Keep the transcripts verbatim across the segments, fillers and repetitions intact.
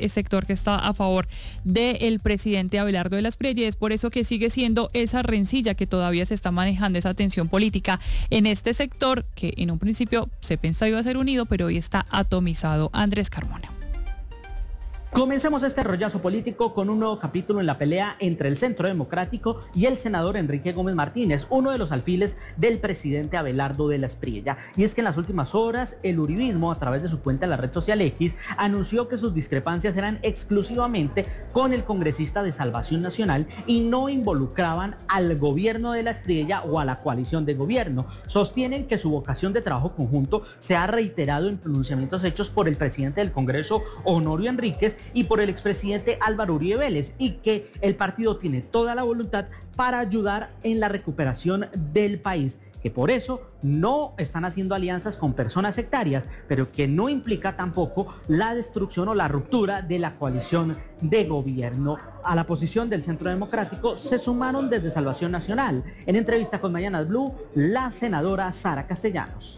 este sector que está a favor del presidente Abelardo de la Espriella, y es por eso que sigue siendo esa rencilla que todavía se está manejando, esa tensión política en este sector que en un principio se pensaba iba a ser unido, pero hoy está atomizado. Andrés Carmona. Comencemos este rollazo político con un nuevo capítulo en la pelea entre el Centro Democrático y el senador Enrique Gómez Martínez, uno de los alfiles del presidente Abelardo de la Espriella. Y es que en las últimas horas el uribismo, a través de su cuenta en la red social X, anunció que sus discrepancias eran exclusivamente con el congresista de Salvación Nacional y no involucraban al gobierno de la Espriella o a la coalición de gobierno. Sostienen que su vocación de trabajo conjunto se ha reiterado en pronunciamientos hechos por el presidente del Congreso, Honorio Enríquez, y por el expresidente Álvaro Uribe Vélez, y que el partido tiene toda la voluntad para ayudar en la recuperación del país, que por eso no están haciendo alianzas con personas sectarias, pero que no implica tampoco la destrucción o la ruptura de la coalición de gobierno. A la posición del Centro Democrático se sumaron desde Salvación Nacional. En entrevista con Mañanas Blue, la senadora Sara Castellanos.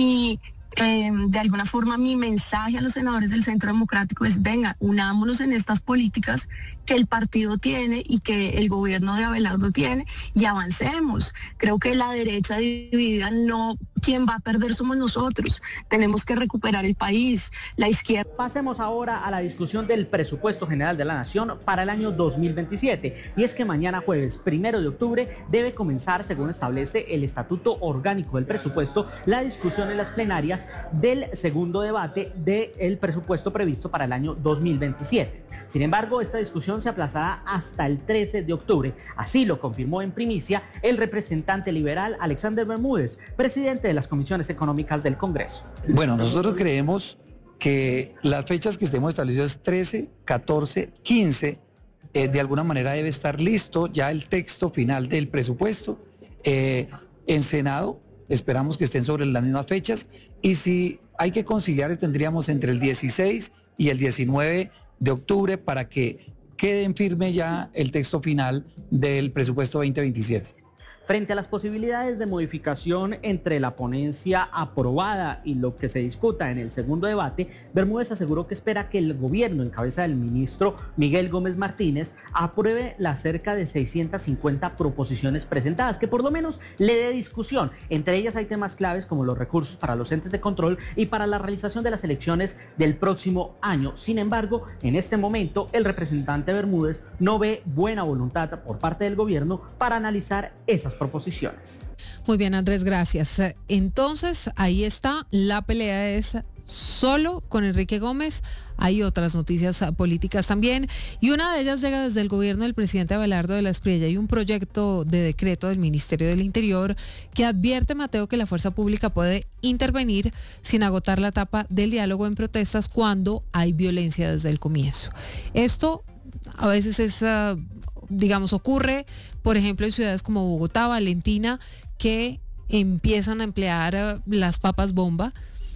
Y Eh, de alguna forma mi mensaje a los senadores del Centro Democrático es: venga, unámonos en estas políticas que el partido tiene y que el gobierno de Abelardo tiene y avancemos. Creo que la derecha dividida, no, quien va a perder somos nosotros. Tenemos que recuperar el país, la izquierda. Pasemos ahora a la discusión del presupuesto general de la Nación para el año dos mil veintisiete. Y es que mañana jueves primero de octubre debe comenzar, según establece el Estatuto Orgánico del Presupuesto, la discusión en las plenarias del segundo debate del presupuesto previsto para el año dos mil veintisiete. Sin embargo, esta discusión se aplazará hasta el trece de octubre. Así lo confirmó en primicia el representante liberal Alexander Bermúdez, presidente de las comisiones económicas del Congreso. Bueno, nosotros creemos que las fechas que estemos establecidas, trece, catorce, quince, eh, de alguna manera debe estar listo ya el texto final del presupuesto. Eh, en Senado esperamos que estén sobre las mismas fechas, y si hay que conciliar tendríamos entre el dieciséis y el diecinueve de octubre para que quede en firme ya el texto final del presupuesto veinte veintisiete. Frente a las posibilidades de modificación entre la ponencia aprobada y lo que se discuta en el segundo debate, Bermúdez aseguró que espera que el gobierno, en cabeza del ministro Miguel Gómez Martínez, apruebe las cerca de seiscientas cincuenta proposiciones presentadas, que por lo menos le dé discusión. Entre ellas hay temas claves como los recursos para los entes de control y para la realización de las elecciones del próximo año. Sin embargo, en este momento, el representante Bermúdez no ve buena voluntad por parte del gobierno para analizar esas proposiciones. Muy bien, Andrés, gracias. Entonces, ahí está, la pelea es solo con Enrique Gómez. Hay otras noticias políticas también, y una de ellas llega desde el gobierno del presidente Abelardo de la Espriella. Hay un proyecto de decreto del Ministerio del Interior que advierte, Mateo, que la fuerza pública puede intervenir sin agotar la etapa del diálogo en protestas cuando hay violencia desde el comienzo. Esto a veces es, uh, digamos, ocurre, por ejemplo, en ciudades como Bogotá, Valentina, que empiezan a emplear uh, las papas bomba,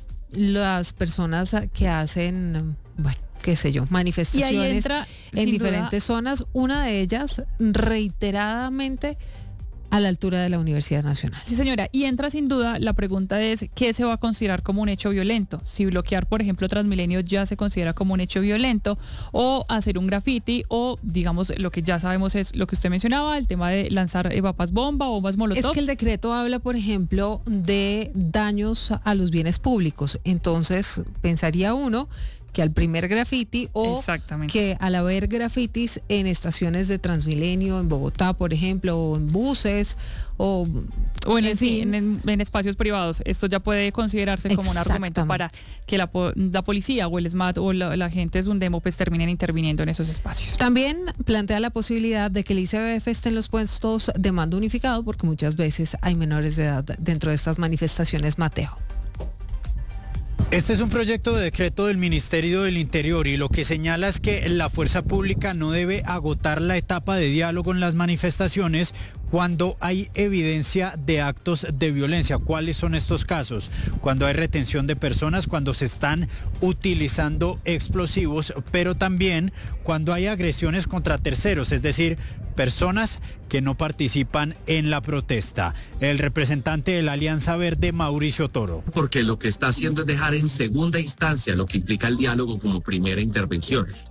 las personas uh, que hacen, uh, bueno, qué sé yo, manifestaciones entra, en diferentes duda, zonas, una de ellas reiteradamente a la altura de la Universidad Nacional. Sí, señora, y entra sin duda la pregunta es ¿qué se va a considerar como un hecho violento? Si bloquear, por ejemplo, Transmilenio ya se considera como un hecho violento, o hacer un graffiti, o digamos lo que ya sabemos es lo que usted mencionaba, el tema de lanzar eh, papas bomba o bombas molotov. Es que el decreto habla, por ejemplo, de daños a los bienes públicos. Entonces, pensaría uno que al primer graffiti, o que al haber grafitis en estaciones de Transmilenio, en Bogotá, por ejemplo, o en buses, o, o en, en, fin. en, en, en espacios privados. Esto ya puede considerarse como un argumento para que la, la policía o el SMAT o la, la gente de Sundemo pues terminen interviniendo en esos espacios. También plantea la posibilidad de que el I C B F esté en los puestos de mando unificado, porque muchas veces hay menores de edad dentro de estas manifestaciones, Mateo. Este es un proyecto de decreto del Ministerio del Interior, y lo que señala es que la fuerza pública no debe agotar la etapa de diálogo en las manifestaciones cuando hay evidencia de actos de violencia. ¿Cuáles son estos casos? Cuando hay retención de personas, cuando se están utilizando explosivos, pero también cuando hay agresiones contra terceros, es decir, personas que no participan en la protesta. El representante de la Alianza Verde, Mauricio Toro. Porque lo que está haciendo es dejar en segunda instancia lo que implica el diálogo como primera intervención.